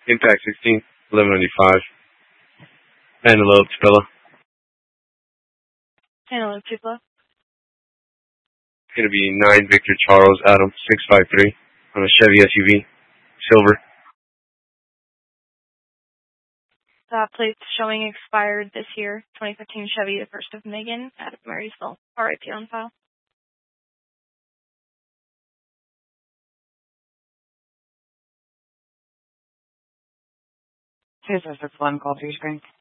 Impact 16, 1195. Antelope, Tupelo. Antelope, Tupelo. Going to be 9 Victor Charles Adam 653 on a Chevy SUV, silver. Plates showing expired this year. 2015 Chevy, the 1st of Megan, out of Marysville. RIP on file. Here's our 6-1 call for your screen.